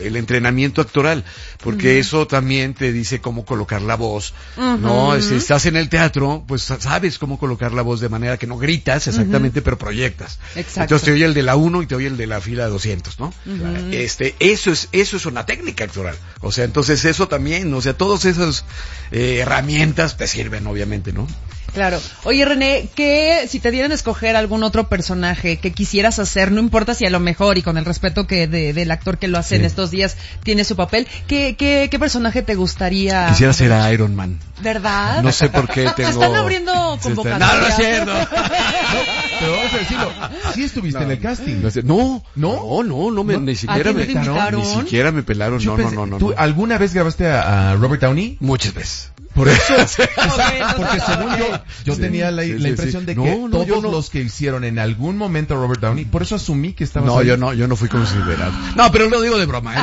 el entrenamiento actoral, porque eso también te dice cómo colocar la voz, ¿no? Si estás en el teatro, pues sabes cómo colocar la voz de manera que no gritas exactamente, pero proyectas. Exacto. Entonces te oye el de la 1 y te oye el de la fila 200, ¿no? Eso es una técnica actoral. O sea, entonces eso también, o sea, todas esas herramientas te sirven, obviamente, ¿no? Claro. Oye, René, que si te dieran a escoger algún otro personaje que quisieras hacer, no importa si a lo mejor, y con el respeto que del actor que lo hace en estos días, tiene su papel, ¿qué personaje te gustaría? Quisiera ser Iron Man. ¿Verdad? No sé por qué tengo... Están abriendo convocatorias. No es cierto. Pero vamos a decirlo, sí estuviste en el casting. No, ni siquiera me pelaron. Ni siquiera me pelaron, no. ¿Tú alguna vez grabaste a Robert Downey? Muchas veces. Por eso, porque según yo tenía la impresión de que todos los que hicieron en algún momento a Robert Downey, por eso asumí que estabas ahí. Yo no fui considerado. No, pero lo digo de broma.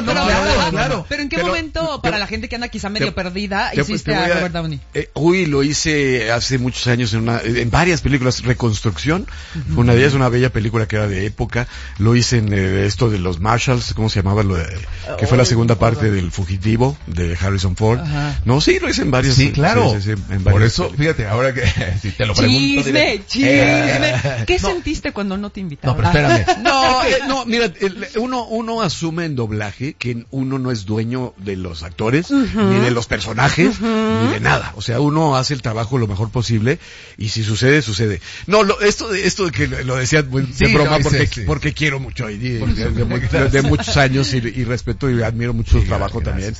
Claro. Pero ¿en qué momento, para la gente que anda quizá medio perdida, hiciste a Robert Downey? Lo hice hace muchos años en varias películas. Reconstrucción, una de ellas, una bella película que era de época. Lo hice en esto de los Marshalls, ¿cómo se llamaba? Que fue la segunda parte del Fugitivo de Harrison Ford. No, sí, lo hice en varias. Sí, claro. Sí, en por eso, fíjate, ahora que si te lo pregunto. Chisme. ¿Qué sentiste cuando no te invitaron? No, pero espérame. No, mira, uno asume en doblaje que uno no es dueño de los actores, ni de los personajes, ni de nada. O sea, uno hace el trabajo lo mejor posible y si sucede, sucede. No, esto de que lo decía de broma porque quiero mucho a Heidi de muchos años y respeto y admiro mucho su trabajo también.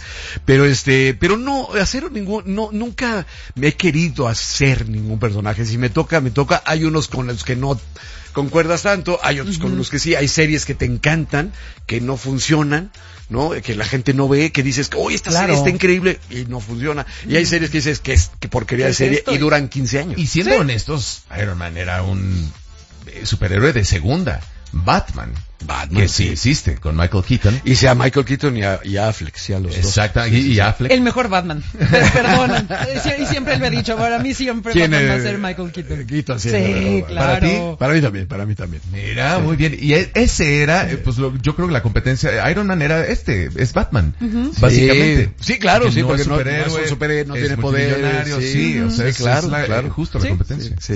Pero no hacer nunca me he querido hacer ningún personaje. Si me toca. Hay unos con los que no concuerdas tanto, hay otros con los que sí. Hay series que te encantan, que no funcionan, ¿no? Que la gente no ve, que dices, oye, esta serie está increíble y no funciona. Y hay series que dices que porquería de serie y duran 15 años. Y siendo honestos, Iron Man era un superhéroe de segunda. Batman, que sí existe, con Michael Keaton. Y sea Michael Keaton y a Affleck, sí, a los dos. Exacto, y Affleck. El mejor Batman. Perdón. Y siempre lo he dicho, para mí siempre Batman va a ser Michael Keaton. Keaton, sí, claro. ¿Para ti? Para mí también. Mira, muy bien. Y ese era, yo creo que la competencia, Iron Man era es Batman, básicamente. Sí, claro, sí, porque no es un superhéroe, no tiene poder. Sí, o sea, claro. Justo la competencia. Sí.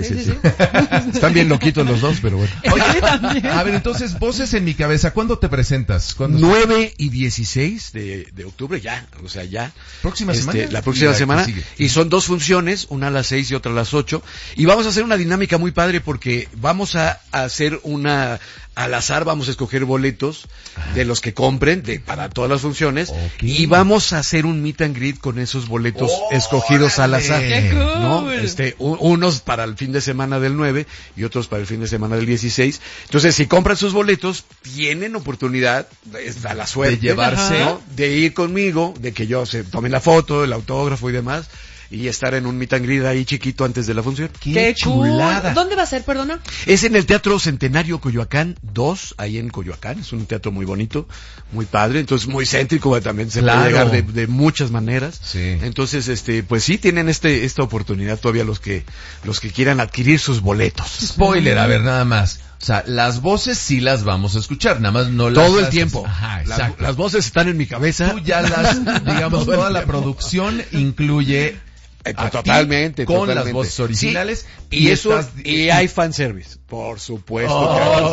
Están bien loquitos los dos, pero bueno. Oye, a ver, entonces, voces en mi cabeza, ¿cuándo te presentas? 9 y 16 de octubre, ya. ¿Próxima semana? La próxima semana. Y son 2 funciones, una a las 6 y otra a las 8. Y vamos a hacer una dinámica muy padre porque vamos a hacer al azar, vamos a escoger boletos de los que compren para todas las funciones. Y vamos a hacer un meet and greet con esos boletos escogidos al azar. ¡Qué cool! ¿No? Unos para el fin de semana del 9 y otros para el fin de semana del 16. Entonces, si compran sus boletos, tienen oportunidad, a la suerte, de llevarse, ¿no? De ir conmigo, de que yo se tome la foto, el autógrafo y demás, y estar en un meet and greet ahí chiquito antes de la función. ¡Qué chulada! ¿Dónde va a ser, perdona? Es en el Teatro Centenario Coyoacán 2, ahí en Coyoacán. Es un teatro muy bonito, muy padre, entonces muy céntrico, también se puede llegar de muchas maneras. Sí. Entonces, pues sí tienen esta oportunidad todavía los que quieran adquirir sus boletos. Spoiler, a ver, nada más. O sea, las voces sí las vamos a escuchar, nada más no las... Todo el tiempo. Ajá, exacto. Las voces están en mi cabeza. Tú ya digamos, toda la producción incluye... Totalmente. Las voces originales. Sí, y hay fanservice, por supuesto.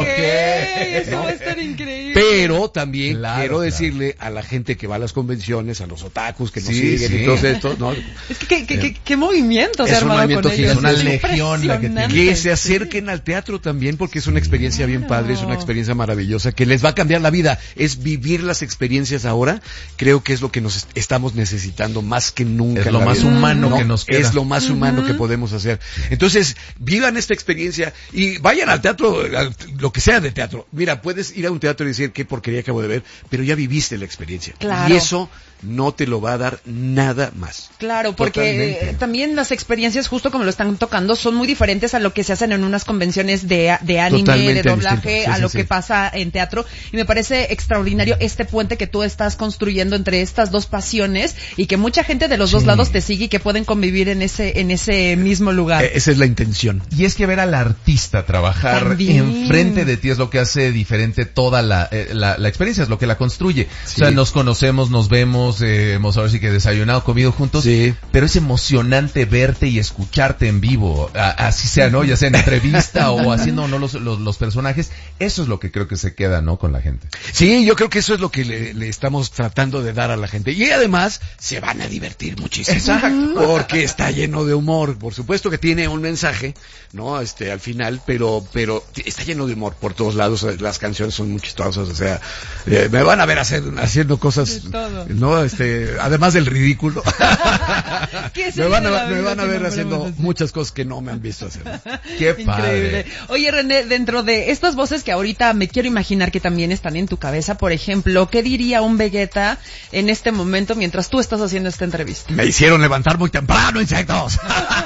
Eso va a estar increíble. Pero también quiero decirle a la gente que va a las convenciones, a los otakus que nos siguen y todo esto, ¿no? Es que qué movimiento se ha armado con ellos. Es una legión la que tiene. Que se acerquen al teatro también porque es una experiencia bien padre, es una experiencia maravillosa que les va a cambiar la vida. Es vivir las experiencias ahora. Creo que es lo que nos estamos necesitando más que nunca. Es lo más humano que nos queda. Es lo más humano que podemos hacer. Entonces, vivan esta experiencia y vayan al teatro, lo que sea de teatro. Mira, puedes ir a un teatro y decir qué porquería acabo de ver, pero ya viviste la experiencia. Claro. Y eso no te lo va a dar nada más. Claro, porque también las experiencias, justo como lo están tocando, son muy diferentes a lo que se hacen en unas convenciones de anime, totalmente de doblaje, a lo que pasa en teatro. Y me parece extraordinario este puente que tú estás construyendo entre estas dos pasiones y que mucha gente de los dos lados te sigue y que pueden convivir en ese mismo lugar. Esa es la intención. Y es que ver al artista trabajar enfrente de ti es lo que hace diferente toda la experiencia, es lo que la construye. Sí. O sea, nos conocemos, nos vemos, hemos ahora sí que desayunado, comido juntos, sí, pero es emocionante verte y escucharte en vivo, así sea, ¿no? Ya sea en entrevista o haciendo no los personajes. Eso es lo que creo que se queda, ¿no? Con la gente. Sí, yo creo que eso es lo que le estamos tratando de dar a la gente. Y además se van a divertir muchísimo. Exacto. Porque está lleno de humor. Por supuesto que tiene un mensaje, ¿no? Al final, pero está lleno de humor por todos lados. Las canciones son muy chistosas, o sea, me van a ver haciendo cosas, ¿no? Además del ridículo. me van a ver haciendo muchas cosas que no me han visto hacer. Qué padre. Oye, René, dentro de estas voces que ahorita me quiero imaginar que también están en tu cabeza, por ejemplo, ¿qué diría un Vegeta en este momento mientras tú estás haciendo esta entrevista? Me hicieron levantar muy temprano, insectos.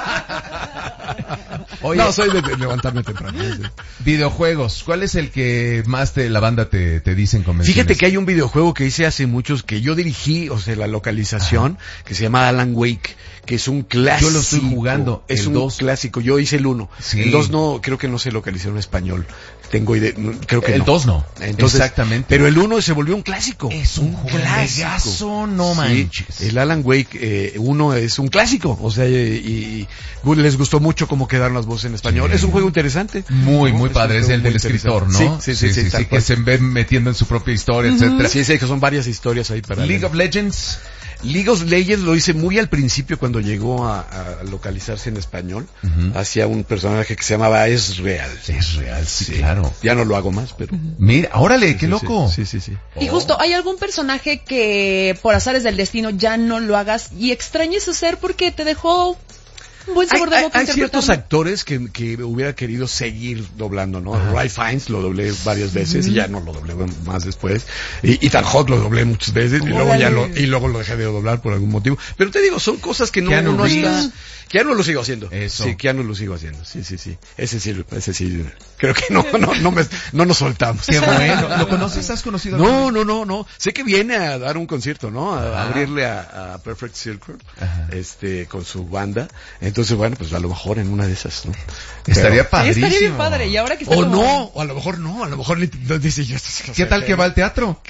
Oye, no, soy de levantarme temprano. Sí. Videojuegos, ¿cuál es el que más la banda te dicen convenciones? Fíjate que hay un videojuego que hice hace muchos, que yo dirigí, o sea, la localización, que se llama Alan Wake, que es un clásico. Yo lo estoy jugando. Es un 2. Clásico. Yo hice el 1. Sí. El 2 no, creo que no se localizó en español. Tengo idea, creo que el 2 no. Entonces, exactamente. Pero el 1 se volvió un clásico. Es un clásico. No manches. Sí, el Alan Wake 1 es un clásico. O sea, y les gustó mucho cómo quedaron las voces en español. Sí. Es un juego interesante. Muy padre. Es el del escritor, ¿no? Sí, que se ve metiendo en su propia historia, etcétera. Sí, que son varias historias ahí para League of Legends. League of Legends lo hice muy al principio cuando llegó a localizarse en español. Hacía un personaje que se llamaba Ezreal. Ezreal, sí, claro. Ya no lo hago más, pero... Mira, órale, qué loco. Sí. Y justo, ¿hay algún personaje que por azares del destino ya no lo hagas y extrañes hacer porque te dejó un buen sabor de boca? Hay ciertos actores que hubiera querido seguir doblando, ¿no? Ralph Fiennes lo doblé varias veces y ya no lo doblé más después. Y Ethan Hawke lo doblé muchas veces y luego lo dejé de doblar por algún motivo. Pero te digo, son cosas que no está... Keanu lo sigo haciendo. Eso. Sí, Keanu lo sigo haciendo. Sí. Ese sí. Creo que no nos soltamos. Qué bueno. ¿Lo conoces? ¿Has conocido? No. Sé que viene a dar un concierto, ¿no? A abrirle a Perfect Circle, con su banda. Entonces, bueno, pues a lo mejor en una de esas, ¿no? Estaría padrísimo. Estaría bien padre. Y ahora que está o a lo mejor no, a lo mejor dice yo. ¿Qué tal que va al teatro?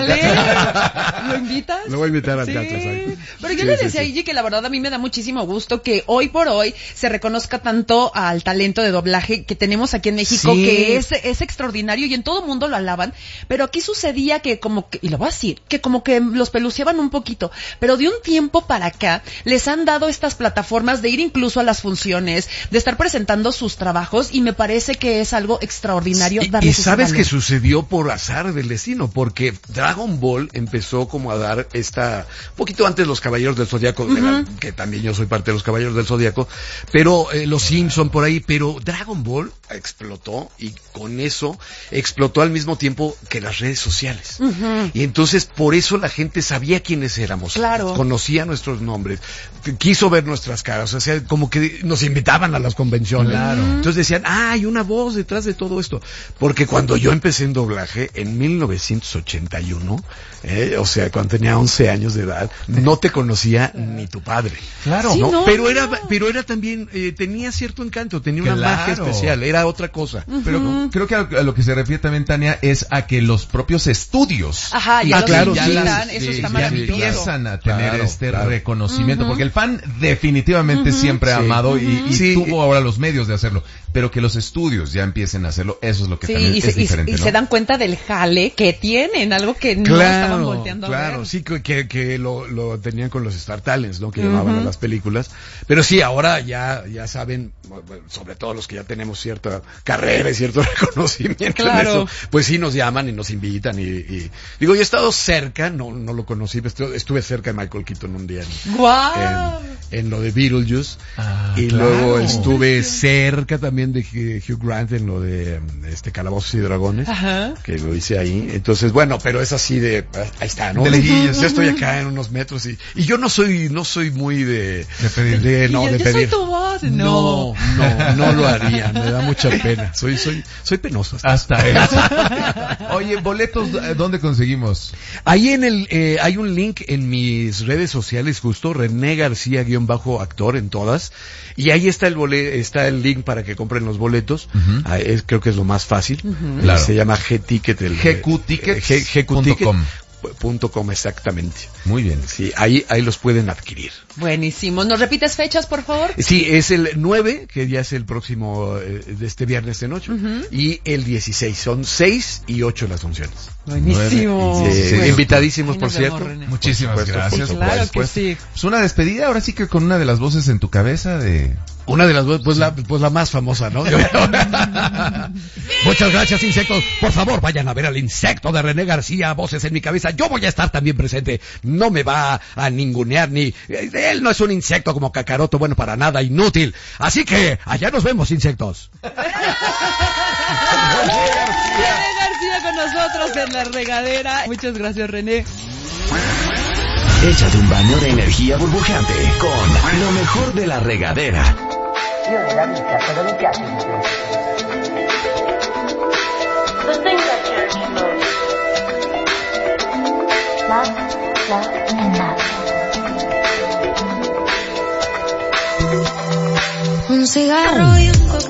¿Lo invitas? Lo voy a invitar al teatro, ¿sabes? Pero yo le decía a Iggy que la verdad a mí me da muchísimo gusto que hoy por hoy se reconozca tanto al talento de doblaje que tenemos aquí en México, que es extraordinario y en todo mundo lo alaban, pero aquí sucedía que y lo voy a decir, que como que los peluceaban un poquito, pero de un tiempo para acá les han dado estas plataformas de ir incluso a las funciones, de estar presentando sus trabajos y me parece que es algo extraordinario. Y sabes que sucedió por azar del destino, porque Dragon Ball empezó como a dar un poquito antes los Caballeros del Zodiaco, que también yo soy parte de los Caballeros del Zodiaco, pero los Simpson por ahí, pero Dragon Ball explotó y con eso explotó al mismo tiempo que las redes sociales. Y entonces por eso la gente sabía quiénes éramos, conocía nuestros nombres, quiso ver nuestras caras, o sea, como que nos invitaban a las convenciones. Entonces decían, hay una voz detrás de todo esto, porque cuando yo empecé en doblaje en 1981, o sea, cuando tenía 11 años de edad, no te conocía ni tu padre. Claro, ¿no? Pero era también, tenía cierto encanto, tenía una magia especial, era otra cosa. Pero creo que a lo que se refiere también, Tania, es a que los propios estudios empiezan a tener reconocimiento, porque el fan definitivamente siempre ha amado y tuvo ahora los medios de hacerlo, pero que los estudios ya empiecen a hacerlo, eso es lo que también es diferente, y ¿no? se dan cuenta del jale que tienen, algo que no estaban volteando a ver. Claro, sí, que lo tenían con los Star Talents, ¿no? Que llamaban a las películas. Pero sí, ahora ya saben, sobre todo los que ya tenemos cierta carrera y cierto reconocimiento en eso, pues sí nos llaman y nos invitan y digo, yo he estado cerca, no lo conocí, estuve cerca de Michael Keaton un día en lo de Beetlejuice y luego estuve cerca también de Hugh Grant en lo de Calabozos y Dragones, que lo hice ahí. Entonces, bueno, pero es así de, ahí está, ¿no? De lejillos, yo estoy acá en unos metros y yo no soy muy de no, de yo pedir. soy tu voz. No lo haría, me da mucha pena. Soy penoso. Hasta eso. Oye, boletos, ¿dónde conseguimos? Ahí hay un link en mis redes sociales, justo, René García _actor en todas, y ahí está está el link para que compren los boletos. Creo que es lo más fácil. Claro. Se llama Gticket. gqtickets.com, exactamente. Muy bien. Sí, ahí los pueden adquirir. Buenísimo. ¿Nos repites fechas, por favor? Sí, es el 9, que ya es el próximo, de este viernes de noche, y el 16. Son 6 y 8 las funciones. Buenísimo. Invitadísimos, por cierto. Muchísimas gracias. Claro que sí. Pues una despedida, ahora sí que con una de las voces en tu cabeza de... Una de las pues la más famosa, ¿no? Muchas gracias, insectos. Por favor, vayan a ver al insecto de René García, voces en mi cabeza. Yo voy a estar también presente. No me va a ningunear ni... Él no es un insecto como Kakaroto, bueno, para nada, inútil. Así que, allá nos vemos, insectos. René García con nosotros en la regadera. Muchas gracias, René. Échate un baño de energía burbujeante con lo mejor de la regadera. Un cigarro y un